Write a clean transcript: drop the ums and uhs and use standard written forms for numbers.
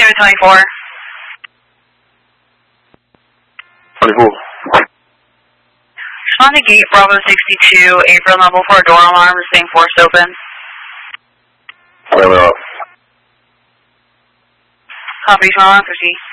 24. 24. Respond to gate Bravo 62, apron level 4 door alarm, staying forced open. Where we off. Copy, smile, proceed.